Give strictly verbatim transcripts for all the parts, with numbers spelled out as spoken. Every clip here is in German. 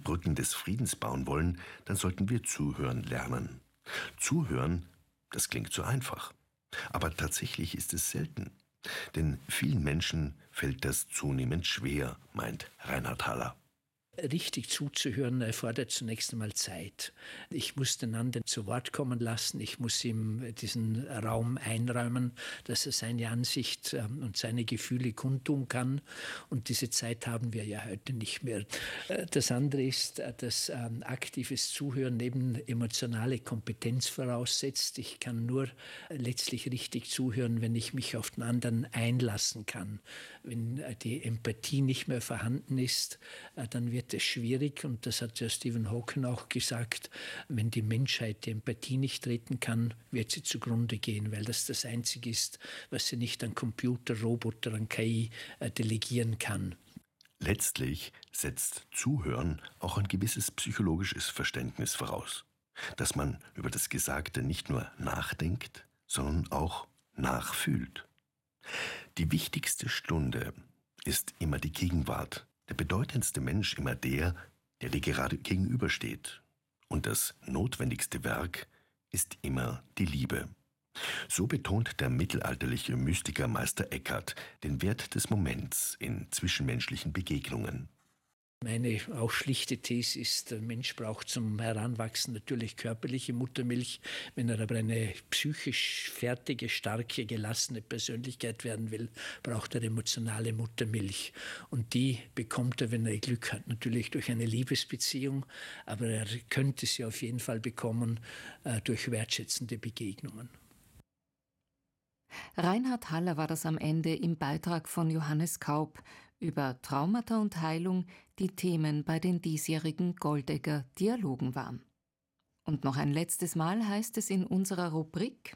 Brücken des Friedens bauen wollen, dann sollten wir zuhören lernen. Zuhören, das klingt so einfach. Aber tatsächlich ist es selten. Denn vielen Menschen fällt das zunehmend schwer, meint Reinhard Haller. Richtig zuzuhören erfordert zunächst einmal Zeit. Ich muss den anderen zu Wort kommen lassen. Ich muss ihm diesen Raum einräumen, dass er seine Ansicht und seine Gefühle kundtun kann. Und diese Zeit haben wir ja heute nicht mehr. Das andere ist, dass aktives Zuhören neben emotionale Kompetenz voraussetzt. Ich kann nur letztlich richtig zuhören, wenn ich mich auf den anderen einlassen kann. Wenn die Empathie nicht mehr vorhanden ist, dann wird es schwierig, und das hat ja Stephen Hawking auch gesagt, wenn die Menschheit die Empathie nicht treten kann, wird sie zugrunde gehen, weil das das Einzige ist, was sie nicht an Computer, Roboter, an K I äh, delegieren kann. Letztlich setzt Zuhören auch ein gewisses psychologisches Verständnis voraus, dass man über das Gesagte nicht nur nachdenkt, sondern auch nachfühlt. Die wichtigste Stunde ist immer die Gegenwart. Der bedeutendste Mensch immer der, der dir gerade gegenübersteht. Und das notwendigste Werk ist immer die Liebe. So betont der mittelalterliche Mystiker Meister Eckhart den Wert des Moments in zwischenmenschlichen Begegnungen. Meine auch schlichte These ist, der Mensch braucht zum Heranwachsen natürlich körperliche Muttermilch. Wenn er aber eine psychisch fertige, starke, gelassene Persönlichkeit werden will, braucht er emotionale Muttermilch. Und die bekommt er, wenn er Glück hat, natürlich durch eine Liebesbeziehung. Aber er könnte sie auf jeden Fall bekommen äh, durch wertschätzende Begegnungen. Reinhard Haller war das am Ende im Beitrag von Johannes Kaup über Traumata und Heilung, die Themen bei den diesjährigen Goldegger Dialogen waren. Und noch ein letztes Mal heißt es in unserer Rubrik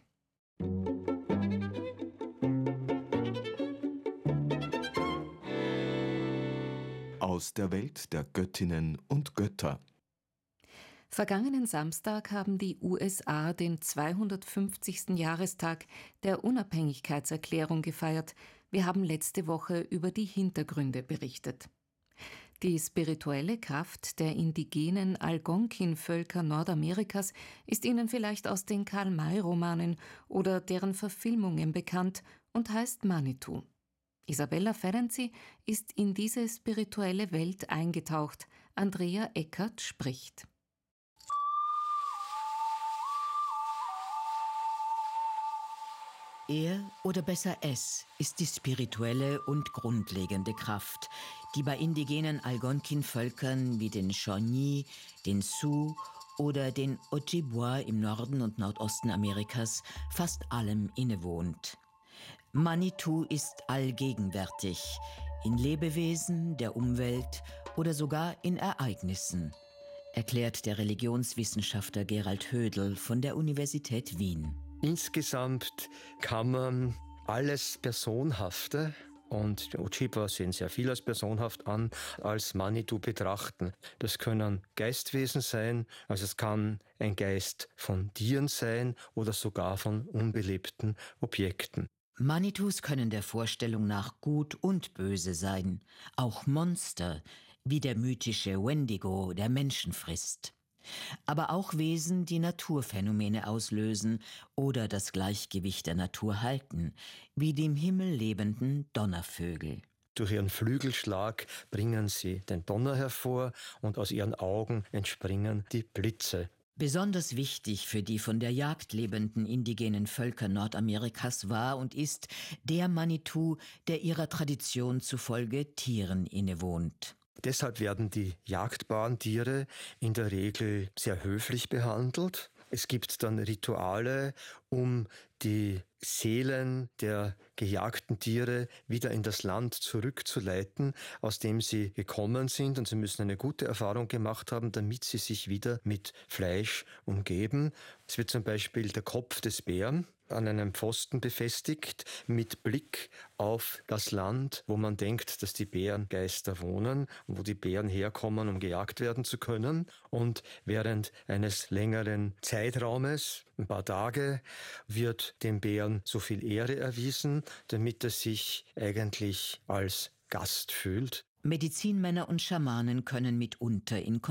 Aus der Welt der Göttinnen und Götter. Vergangenen Samstag haben die U S A den zweihundertfünfzigsten Jahrestag der Unabhängigkeitserklärung gefeiert. Wir haben letzte Woche über die Hintergründe berichtet. Die spirituelle Kraft der indigenen Algonquin-Völker Nordamerikas ist Ihnen vielleicht aus den Karl-May-Romanen oder deren Verfilmungen bekannt und heißt Manitou. Isabella Ferenczi ist in diese spirituelle Welt eingetaucht. Andrea Eckert spricht. Er, oder besser es, ist die spirituelle und grundlegende Kraft, die bei indigenen Algonquin-Völkern wie den Shawnee, den Sioux oder den Ojibwa im Norden und Nordosten Amerikas fast allem innewohnt. Manitou ist allgegenwärtig, in Lebewesen, der Umwelt oder sogar in Ereignissen, erklärt der Religionswissenschaftler Gerald Hödel von der Universität Wien. Insgesamt kann man alles Personhafte, und die Ojibwa sehen sehr viel als personhaft an, als Manitou betrachten. Das können Geistwesen sein, also es kann ein Geist von Tieren sein oder sogar von unbelebten Objekten. Manitous können der Vorstellung nach gut und böse sein, auch Monster, wie der mythische Wendigo, der Menschen frisst. Aber auch Wesen, die Naturphänomene auslösen oder das Gleichgewicht der Natur halten, wie die im Himmel lebenden Donnervögel. Durch ihren Flügelschlag bringen sie den Donner hervor und aus ihren Augen entspringen die Blitze. Besonders wichtig für die von der Jagd lebenden indigenen Völker Nordamerikas war und ist der Manitou, der ihrer Tradition zufolge Tieren innewohnt. Deshalb werden die jagdbaren Tiere in der Regel sehr höflich behandelt. Es gibt dann Rituale, um die Seelen der gejagten Tiere wieder in das Land zurückzuleiten, aus dem sie gekommen sind. Und sie müssen eine gute Erfahrung gemacht haben, damit sie sich wieder mit Fleisch umgeben. Es wird zum Beispiel der Kopf des Bären an einem Pfosten befestigt, mit Blick auf das Land, wo man denkt, dass die Bärengeister wohnen und wo die Bären herkommen, um gejagt werden zu können. Und während eines längeren Zeitraumes, ein paar Tage, wird dem Bären so viel Ehre erwiesen, damit er sich eigentlich als Gast fühlt. Medizinmänner und Schamanen können mitunter in